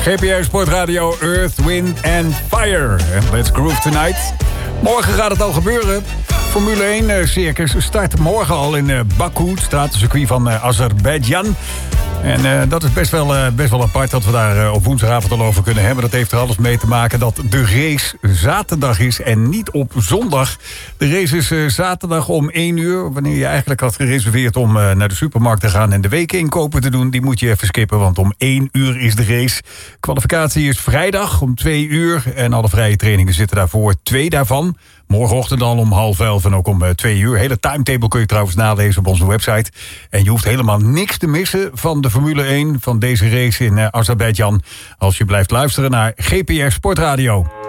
GPR Sportradio, Earth, Wind and Fire. Let's groove tonight. Morgen gaat het al gebeuren. Formule 1 circus start morgen al in Baku, het stratencircuit van Azerbeidzjan. En dat is best wel apart dat we daar op woensdagavond al over kunnen hebben. Dat heeft er alles mee te maken dat de race zaterdag is en niet op zondag. De race is zaterdag om 1 uur. Wanneer je eigenlijk had gereserveerd om naar de supermarkt te gaan en de weekinkopen te doen, die moet je even skippen, want om 1 uur is de race. Kwalificatie is vrijdag om 2 uur en alle vrije trainingen zitten daarvoor. 2 daarvan. Morgenochtend dan om 10:30 en ook om 2 uur. Hele timetable kun je trouwens nalezen op onze website. En je hoeft helemaal niks te missen van de Formule 1, van deze race in Azerbeidzjan, als je blijft luisteren naar GPR Sportradio.